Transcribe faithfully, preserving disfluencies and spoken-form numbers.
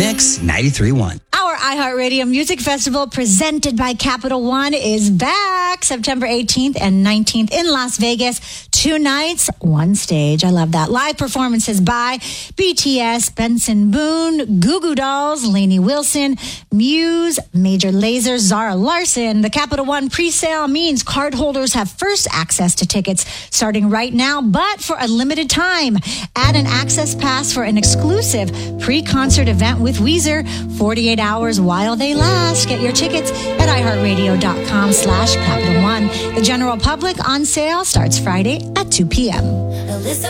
Mix ninety-three point one. Our iHeartRadio Music Festival presented by Capital One is back September eighteenth and nineteenth in Las Vegas. Two nights, one stage. I love that. Live performances by B T S, Benson Boone, Goo Goo Dolls, Lainey Wilson, Muse, Major Lazer, Zara Larson. The Capital One pre-sale means cardholders have first access to tickets starting right now, but for a limited time. Add an access pass for an exclusive pre-concert event with Weezer. forty-eight hours while they last. Get your tickets at iHeartRadio.com slash Capital One. The general public on sale starts Friday at two p.m.